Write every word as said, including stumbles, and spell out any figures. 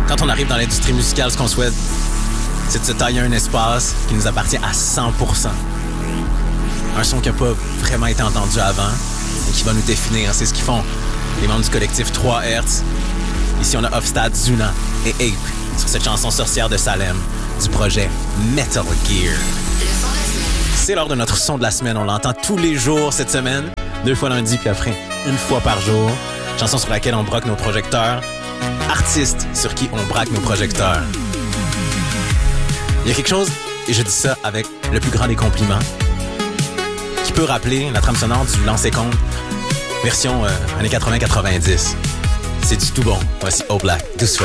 Quand on arrive dans l'industrie musicale, ce qu'on souhaite, c'est de se tailler un espace qui nous appartient à cent pour cent. Un son qui n'a pas vraiment été entendu avant et qui va nous définir. C'est ce qu'ils font les membres du collectif trois Hertz. Ici, on a Offstad, Zuna et Ape sur cette chanson sorcière de Salem du projet Metal Gear. C'est l'heure de notre son de la semaine. On l'entend tous les jours cette semaine, deux fois lundi puis après une fois par jour. Chanson sur laquelle on broque nos projecteurs. Artiste sur qui on braque nos projecteurs. Il y a quelque chose, et je dis ça avec le plus grand des compliments, qui peut rappeler la trame sonore du Lancer Compte, version euh, années quatre-vingts quatre-vingt-dix. C'est du tout bon. Voici O Black, douce folie.